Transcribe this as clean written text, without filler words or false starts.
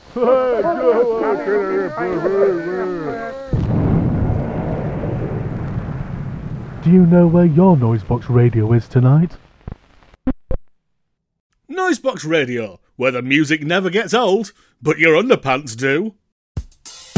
Do you know where your Noisebox radio is tonight? Noisebox Radio, where the music never gets old, but your underpants do.